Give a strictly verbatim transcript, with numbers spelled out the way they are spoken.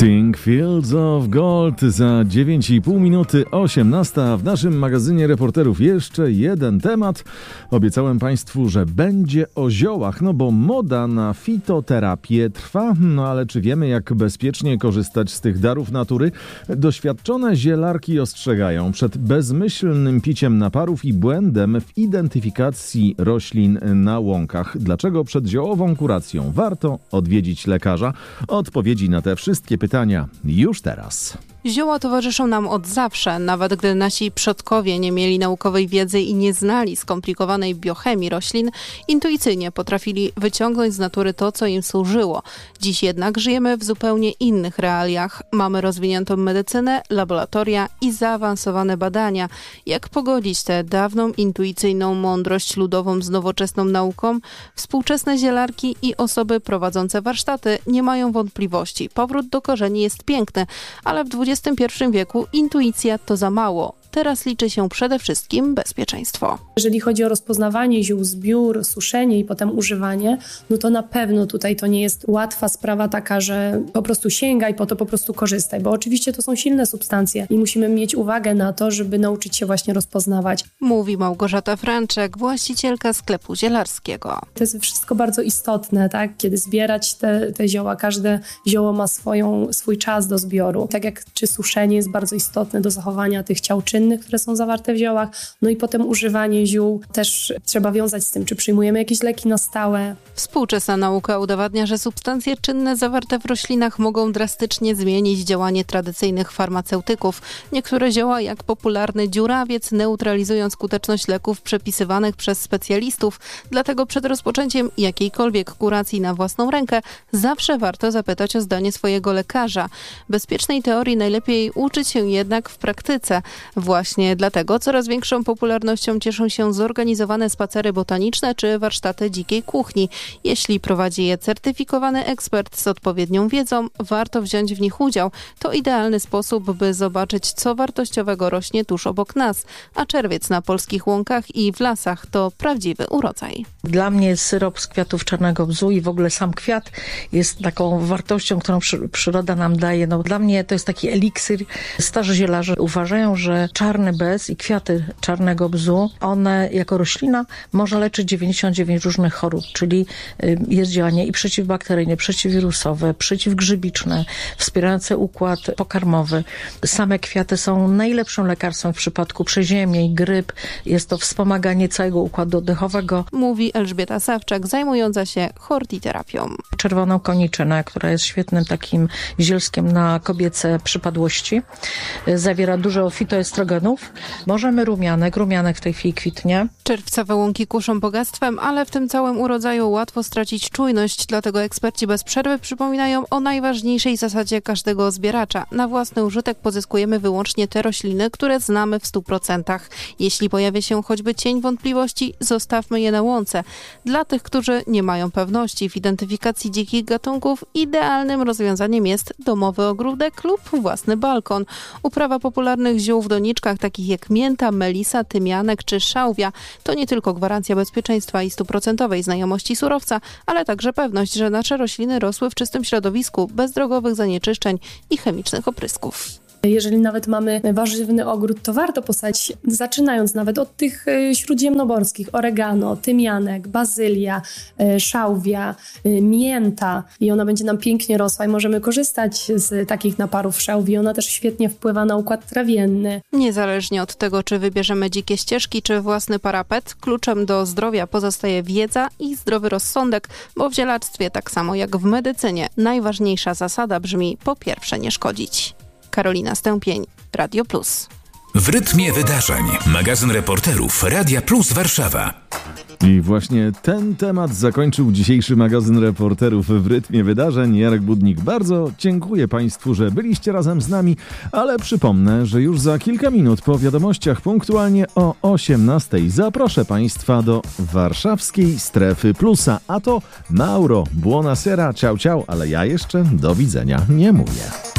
Think Fields of Gold za dziewięć i pół minuty osiemnasta. W naszym magazynie reporterów jeszcze jeden temat. Obiecałem Państwu, że będzie o ziołach, no bo moda na fitoterapię trwa. No ale czy wiemy, jak bezpiecznie korzystać z tych darów natury? Doświadczone zielarki ostrzegają przed bezmyślnym piciem naparów i błędem w identyfikacji roślin na łąkach. Dlaczego przed ziołową kuracją warto odwiedzić lekarza? Odpowiedzi na te wszystkie pytania już teraz. Zioła towarzyszą nam od zawsze, nawet gdy nasi przodkowie nie mieli naukowej wiedzy i nie znali skomplikowanej biochemii roślin, intuicyjnie potrafili wyciągnąć z natury to, co im służyło. Dziś jednak żyjemy w zupełnie innych realiach. Mamy rozwiniętą medycynę, laboratoria i zaawansowane badania. Jak pogodzić tę dawną intuicyjną mądrość ludową z nowoczesną nauką? Współczesne zielarki i osoby prowadzące warsztaty nie mają wątpliwości. Powrót do korzeni jest piękny, ale w dwudziestym pierwszym wieku intuicja to za mało. Teraz liczy się przede wszystkim bezpieczeństwo. Jeżeli chodzi o rozpoznawanie ziół, zbiór, suszenie i potem używanie, no to na pewno tutaj to nie jest łatwa sprawa taka, że po prostu sięgaj, po to po prostu korzystaj, bo oczywiście to są silne substancje i musimy mieć uwagę na to, żeby nauczyć się właśnie rozpoznawać. Mówi Małgorzata Franczek, właścicielka sklepu zielarskiego. To jest wszystko bardzo istotne, tak? Kiedy zbierać te, te zioła, każde zioło ma swoją, swój czas do zbioru. Tak jak czy suszenie jest bardzo istotne do zachowania tych ciałczyn, które są zawarte w ziołach, no i potem używanie ziół też trzeba wiązać z tym, czy przyjmujemy jakieś leki na stałe. Współczesna nauka udowadnia, że substancje czynne zawarte w roślinach mogą drastycznie zmienić działanie tradycyjnych farmaceutyków. Niektóre zioła, jak popularny dziurawiec, neutralizują skuteczność leków przepisywanych przez specjalistów, dlatego przed rozpoczęciem jakiejkolwiek kuracji na własną rękę zawsze warto zapytać o zdanie swojego lekarza. Bezpiecznej teorii najlepiej uczyć się jednak w praktyce. Właśnie dlatego coraz większą popularnością cieszą się zorganizowane spacery botaniczne czy warsztaty dzikiej kuchni. Jeśli prowadzi je certyfikowany ekspert z odpowiednią wiedzą, warto wziąć w nich udział. To idealny sposób, by zobaczyć, co wartościowego rośnie tuż obok nas. A czerwiec na polskich łąkach i w lasach to prawdziwy urodzaj. Dla mnie syrop z kwiatów czarnego bzu i w ogóle sam kwiat jest taką wartością, którą przy, przyroda nam daje. No, dla mnie to jest taki eliksir. Starzy zielarze uważają, że czarny bez i kwiaty czarnego bzu, one jako roślina może leczyć dziewięćdziesiąt dziewięć różnych chorób, czyli jest działanie i przeciwbakteryjne, przeciwwirusowe, przeciwgrzybiczne, wspierające układ pokarmowy. Same kwiaty są najlepszym lekarstwem w przypadku przeziębień, gryp. Jest to wspomaganie całego układu oddechowego. Mówi Elżbieta Sawczak, zajmująca się hortiterapią. Czerwoną koniczynę, która jest świetnym takim zielskiem na kobiece przypadłości. Zawiera dużo fitoestrogenów. Możemy rumianek. Rumianek w tej chwili kwitnie. Czerwcowe łąki kuszą bogactwem, ale w tym całym urodzaju łatwo stracić czujność, dlatego eksperci bez przerwy przypominają o najważniejszej zasadzie każdego zbieracza. Na własny użytek pozyskujemy wyłącznie te rośliny, które znamy w stu procentach. Jeśli pojawia się choćby cień wątpliwości, zostawmy je na łące. Dla tych, którzy nie mają pewności w identyfikacji dzikich gatunków, idealnym rozwiązaniem jest domowy ogródek lub własny balkon. Uprawa popularnych ziół w doniczkach, takich jak mięta, melisa, tymianek czy szałwia, to nie tylko gwarancja bezpieczeństwa i stuprocentowej znajomości surowca, ale także pewność, że nasze rośliny rosły w czystym środowisku, bez drogowych zanieczyszczeń i chemicznych oprysków. Jeżeli nawet mamy warzywny ogród, to warto posadzić, zaczynając nawet od tych śródziemnomorskich, oregano, tymianek, bazylia, szałwia, mięta i ona będzie nam pięknie rosła i możemy korzystać z takich naparów szałwi. Ona też świetnie wpływa na układ trawienny. Niezależnie od tego, czy wybierzemy dzikie ścieżki, czy własny parapet, kluczem do zdrowia pozostaje wiedza i zdrowy rozsądek, bo w zielarstwie, tak samo jak w medycynie, najważniejsza zasada brzmi: po pierwsze nie szkodzić. Karolina Stępień, Radio Plus. W rytmie wydarzeń. Magazyn reporterów Radia Plus Warszawa. I właśnie ten temat zakończył dzisiejszy magazyn reporterów w rytmie wydarzeń. Jarek Budnik, bardzo dziękuję Państwu, że byliście razem z nami, ale przypomnę, że już za kilka minut po wiadomościach punktualnie o osiemnastej zaproszę Państwa do warszawskiej Strefy Plusa, a to Mauro, buonasera, ciao ciao, ale ja jeszcze do widzenia nie mówię.